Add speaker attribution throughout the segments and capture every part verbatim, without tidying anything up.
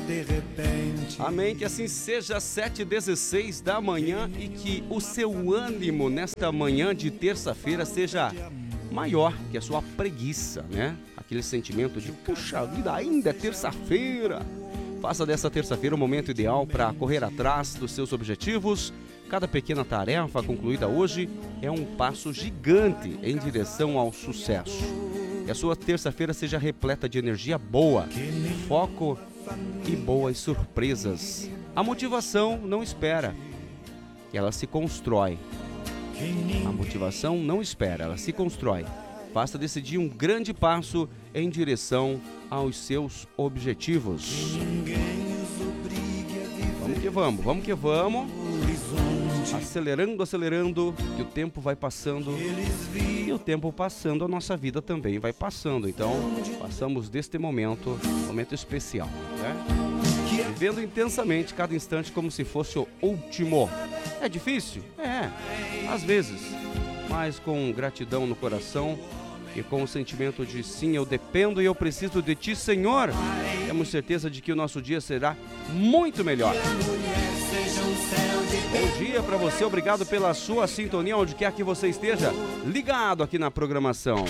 Speaker 1: de repente.
Speaker 2: Amém, que assim seja, sete e dezesseis da manhã, e que o seu ânimo nesta manhã de terça-feira seja maior que a sua preguiça, né? Aquele sentimento de, puxa vida, ainda é terça-feira. Faça dessa terça-feira o momento ideal para correr atrás dos seus objetivos. Cada pequena tarefa concluída hoje é um passo gigante em direção ao sucesso. Que a sua terça-feira seja repleta de energia boa, foco e boas surpresas. A motivação não espera, ela se constrói. A motivação não espera, ela se constrói. Basta decidir um grande passo em direção aos seus objetivos. Vamos que vamos, vamos que vamos. Acelerando, acelerando, que o tempo vai passando. E o tempo passando, a nossa vida também vai passando. Então, passamos deste momento, momento especial, né? Vivendo intensamente cada instante como se fosse o último. É difícil? É, às vezes. Mas com gratidão no coração e com o sentimento de sim, eu dependo e eu preciso de ti, Senhor, temos certeza de que o nosso dia será muito melhor. Bom dia para você, obrigado pela sua sintonia, onde quer que você esteja ligado aqui na programação.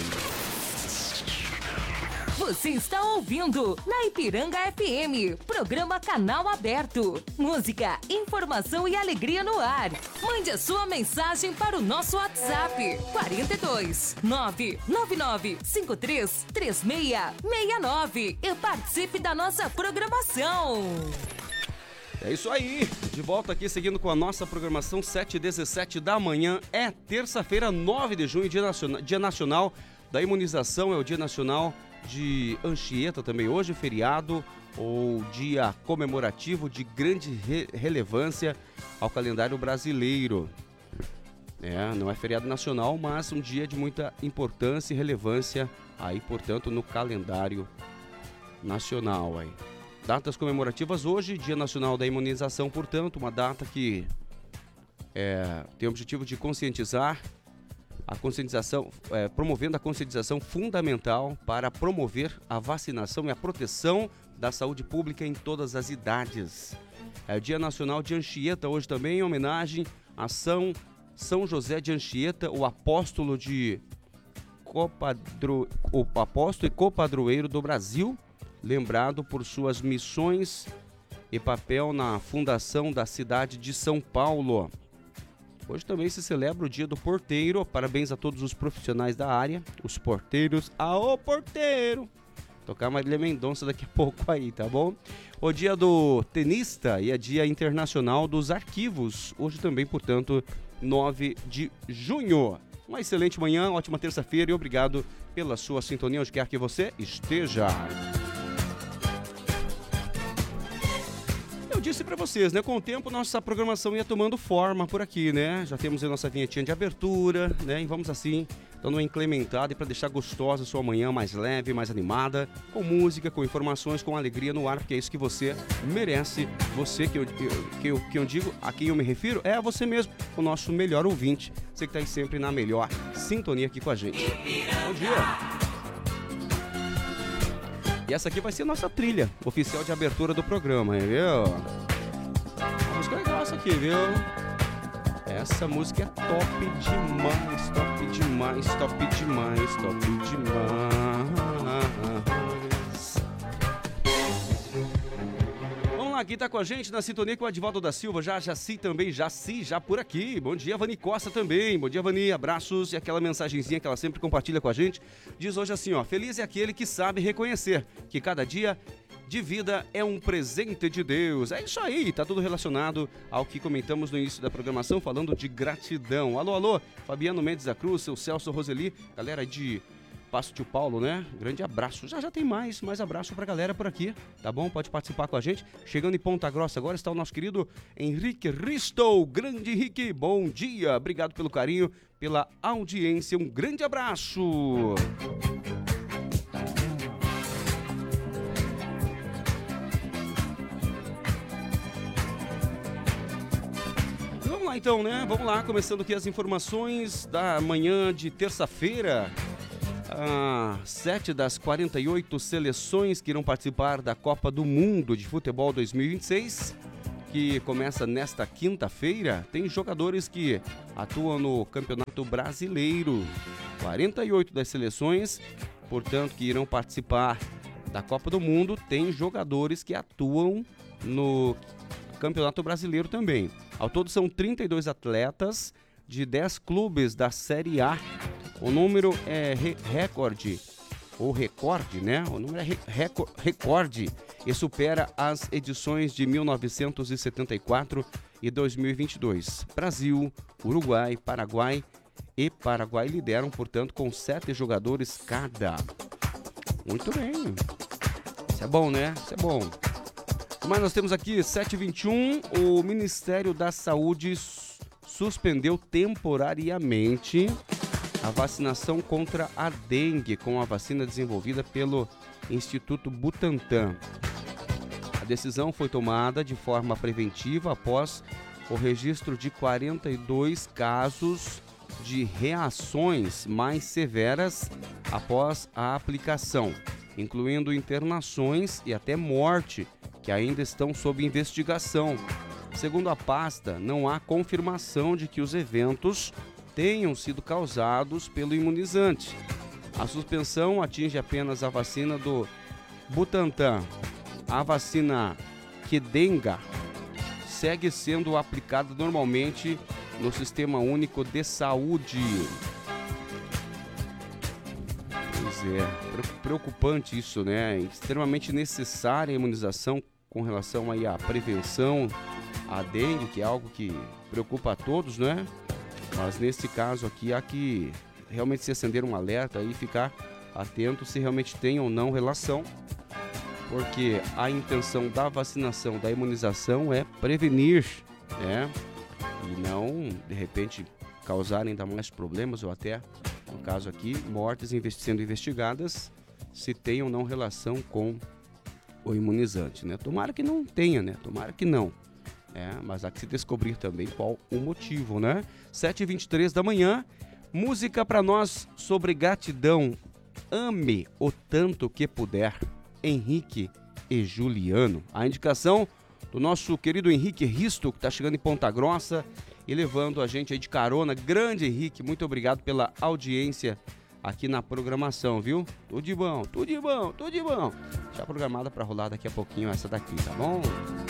Speaker 3: Você está ouvindo na Ipiranga F M, programa Canal Aberto. Música, informação e alegria no ar. Mande a sua mensagem para o nosso WhatsApp quarenta e dois, nove nove nove cinco três três seis seis nove e participe da nossa programação.
Speaker 2: É isso aí, de volta aqui seguindo com a nossa programação, sete e dezessete da manhã, é terça-feira, nove de junho, dia nacional, dia nacional da imunização, é o dia nacional de Anchieta também, hoje feriado ou dia comemorativo de grande re- relevância ao calendário brasileiro. É, não é feriado nacional, mas um dia de muita importância e relevância aí, portanto, no calendário nacional aí. Datas comemorativas hoje, Dia Nacional da Imunização, portanto, uma data que é, tem o objetivo de conscientizar, a conscientização, é, promovendo a conscientização fundamental para promover a vacinação e a proteção da saúde pública em todas as idades. É o Dia Nacional de Anchieta, hoje também em homenagem a São, São José de Anchieta, o apóstolo, de copadro, o apóstolo e copadroeiro do Brasil, lembrado por suas missões e papel na fundação da cidade de São Paulo. Hoje também se celebra o Dia do Porteiro. Parabéns a todos os profissionais da área, os porteiros. Aô, porteiro! Tocar Marília Mendonça daqui a pouco aí, tá bom? O Dia do Tenista e a Dia Internacional dos Arquivos. Hoje também, portanto, nove de junho. Uma excelente manhã, ótima terça-feira e obrigado pela sua sintonia, onde quer que você esteja. Eu disse pra vocês, né? Com o tempo, nossa programação ia tomando forma por aqui, né? Já temos a nossa vinhetinha de abertura, né? E vamos assim, dando uma incrementada e para deixar gostosa a sua manhã, mais leve, mais animada, com música, com informações, com alegria no ar, porque é isso que você merece. Você que eu, que eu, que eu digo, a quem eu me refiro, é a você mesmo, o nosso melhor ouvinte. Você que tá aí sempre na melhor sintonia aqui com a gente. Bom dia! E essa aqui vai ser a nossa trilha oficial de abertura do programa, viu? A música é legal essa aqui, viu? Essa música é top demais, top demais, top demais, top demais. Vamos lá, quem tá com a gente na sintonia com o Adivaldo da Silva, já Jaci também, Jaci, já por aqui. Bom dia, Vani Costa também. Bom dia, Vani, abraços. E aquela mensagenzinha que ela sempre compartilha com a gente. Diz hoje assim, ó, feliz é aquele que sabe reconhecer que cada dia de vida é um presente de Deus. É isso aí, tá tudo relacionado ao que comentamos no início da programação, falando de gratidão. Alô, alô, Fabiano Mendes da Cruz, seu Celso Roseli, galera de Passo Tio Paulo, né? Grande abraço. Já já tem mais, mais abraço pra galera por aqui, tá bom? Pode participar com a gente. Chegando em Ponta Grossa agora está o nosso querido Henrique Risto. Grande Henrique, bom dia. Obrigado pelo carinho, pela audiência. Um grande abraço. Vamos lá então, né? Vamos lá, começando aqui as informações da manhã de terça-feira. Ah, sete das quarenta e oito seleções que irão participar da Copa do Mundo de Futebol dois mil e vinte e seis, que começa nesta quinta-feira, tem jogadores que atuam no Campeonato Brasileiro. quarenta e oito das seleções, portanto, que irão participar da Copa do Mundo, tem jogadores que atuam no Campeonato Brasileiro também. Ao todo são trinta e dois atletas de dez clubes da Série A. O número é re- recorde, ou recorde, né? O número é re- reco- recorde e supera as edições de mil novecentos e setenta e quatro e dois mil e vinte e dois. Brasil, Uruguai, Paraguai e Paraguai lideram, portanto, com sete jogadores cada. Muito bem. Isso é bom, né? Isso é bom. Mas nós temos aqui, sete e vinte e um, o Ministério da Saúde s- suspendeu temporariamente a vacinação contra a dengue com a vacina desenvolvida pelo Instituto Butantan. A decisão foi tomada de forma preventiva após o registro de quarenta e dois casos de reações mais severas após a aplicação, incluindo internações e até morte, que ainda estão sob investigação. Segundo a pasta, não há confirmação de que os eventos tenham sido causados pelo imunizante. A suspensão atinge apenas a vacina do Butantan. A vacina Qdenga segue sendo aplicada normalmente no Sistema Único de Saúde. Pois é, preocupante isso, né? Extremamente necessária a imunização com relação aí à prevenção à dengue, que é algo que preocupa a todos, né? Mas nesse caso aqui há que realmente se acender um alerta e ficar atento se realmente tem ou não relação, porque a intenção da vacinação, da imunização é prevenir, né? E não, de repente, causar ainda mais problemas ou até, no caso aqui, mortes sendo investigadas se tem ou não relação com o imunizante, né? Tomara que não tenha, né? Tomara que não. É, mas há que se descobrir também qual o motivo, né? sete e vinte e três da manhã, música para nós sobre gratidão. Ame o tanto que puder. Henrique e Juliano. A indicação do nosso querido Henrique Risto, que está chegando em Ponta Grossa e levando a gente aí de carona. Grande Henrique, muito obrigado pela audiência aqui na programação, viu? Tudo de bom, tudo de bom, tudo de bom. Já programada para rolar daqui a pouquinho essa daqui, tá bom?